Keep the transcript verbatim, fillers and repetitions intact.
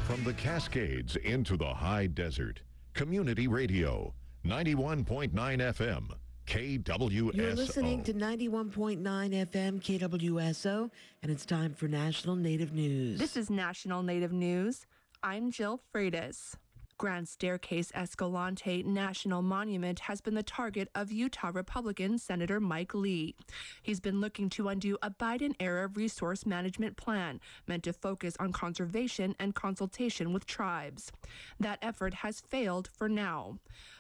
From the Cascades into the high desert, Community Radio, ninety-one point nine F M, K W S O. You're listening to ninety-one point nine F M K W S O, and it's time for National Native News. This is National Native News. I'm Jill Freitas. Grand Staircase Escalante National Monument has been the target of Utah Republican Senator Mike Lee. He's been looking to undo a Biden-era resource management plan meant to focus on conservation and consultation with tribes. That effort has failed for now.